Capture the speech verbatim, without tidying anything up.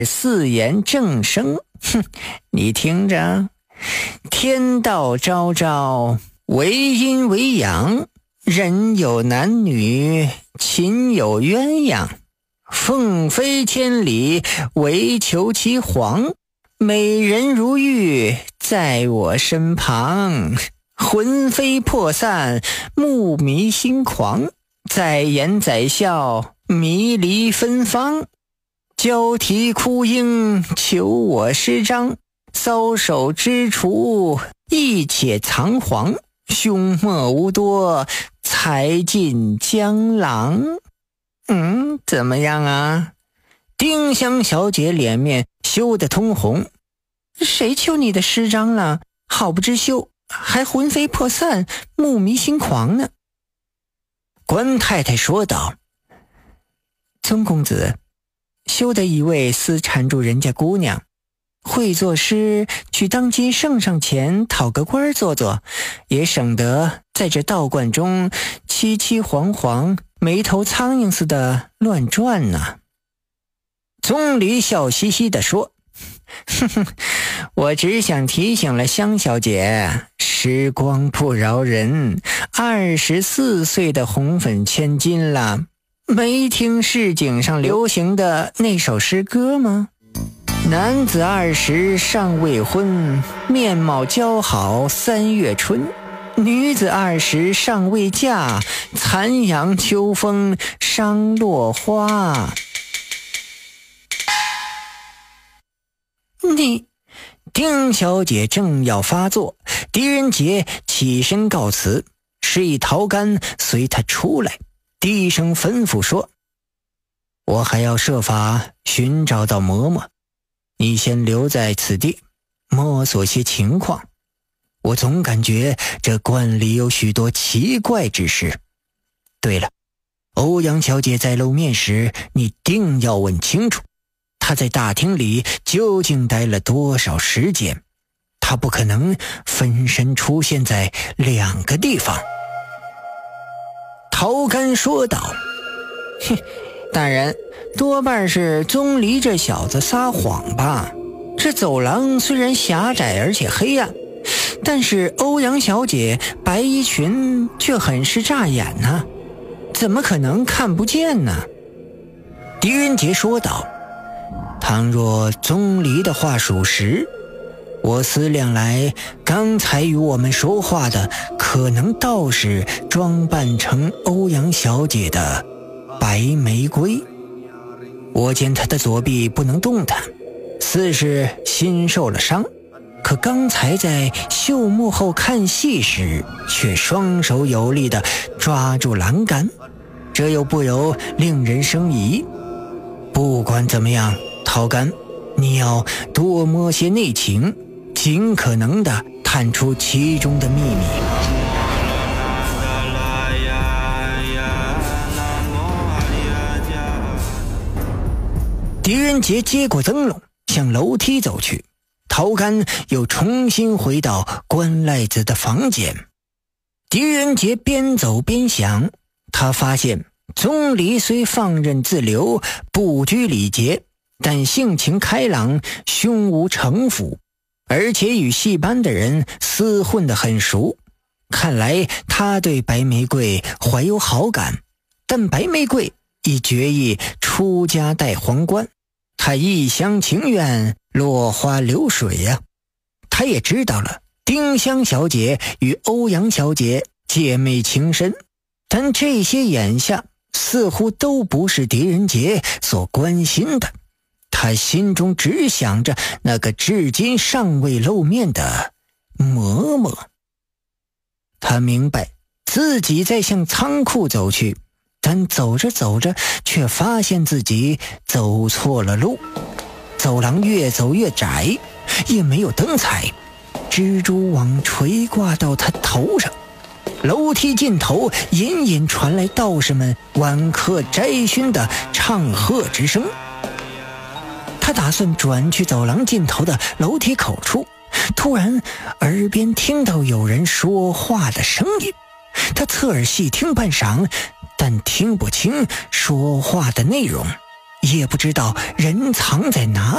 四言正声，哼，你听着，天道昭昭，为阴为阳，人有男女，禽有鸳鸯，凤飞千里，唯求其凰，美人如玉，在我身旁，魂飞魄散，目迷心狂，在言在笑，迷离芬芳，交啼哭应，求我施张，搔首踟蹰，亦且藏黄，凶莫无多，才尽江郎。嗯，怎么样啊？丁香小姐脸面羞得通红。谁求你的诗章了？好不知羞，还魂飞魄散，目迷心狂呢。关太太说道：宗公子，休得一味私缠住人家姑娘，会作诗去当今圣上前讨个官做做，也省得在这道观中凄凄惶惶，没头苍蝇似的乱转呢。宗离笑嘻嘻地说：哼哼，我只想提醒了香小姐，时光不饶人，二十四岁的红粉千金了，没听市井上流行的那首诗歌吗？男子二十尚未婚，面貌姣好三月春，女子二十尚未嫁，残阳秋风伤落花。你，丁小姐正要发作，狄仁杰起身告辞，示意陶干随他出来，低声吩咐说：我还要设法寻找到嬷嬷，你先留在此地摸索些情况，我总感觉这观里有许多奇怪之事。对了，欧阳小姐在露面时，你定要问清楚，她在大厅里究竟待了多少时间，她不可能分身出现在两个地方。陶干说道：哼，大人，多半是宗离这小子撒谎吧。这走廊虽然狭窄而且黑暗，但是欧阳小姐白衣裙却很是扎眼呢，怎么可能看不见呢？狄仁杰说道：倘若宗离的话属实，我思量来，刚才与我们说话的可能倒是装扮成欧阳小姐的白玫瑰。我见她的左臂不能动弹，似是心受了伤，可刚才在绣幕后看戏时，却双手有力地抓住栏杆，这又不由令人生疑。不管怎么样，陶干，你要多摸些内情，尽可能地探出其中的秘密。狄仁杰接过灯笼，向楼梯走去，陶干又重新回到关赖子的房间。狄仁杰边走边想，他发现宗离虽放任自流，不拘礼节，但性情开朗，胸无城府，而且与戏班的人厮混得很熟。看来他对白玫瑰怀有好感，但白玫瑰已决意出家戴皇冠，他一厢情愿，落花流水呀、啊。他也知道了丁香小姐与欧阳小姐姐妹情深，但这些眼下似乎都不是狄仁杰所关心的。他心中只想着那个至今尚未露面的嬷嬷。他明白自己在向仓库走去，但走着走着却发现自己走错了路。走廊越走越窄，也没有灯彩，蜘蛛网垂挂到他头上。楼梯尽头隐隐传来道士们晚课摘勋的唱和之声。他打算转去走廊尽头的楼梯口处，突然耳边听到有人说话的声音。他侧耳细听半晌，但听不清说话的内容， 也不知道人藏在哪